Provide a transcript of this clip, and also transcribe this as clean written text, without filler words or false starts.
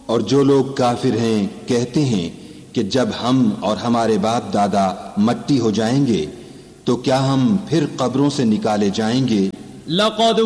और जो लोग काफिर हैं कहते हैं कि जब हम और हमारे बाप दादा मट्टी हो जाएंगे तो क्या हम फिर कब्रों से निकाले जाएंगे।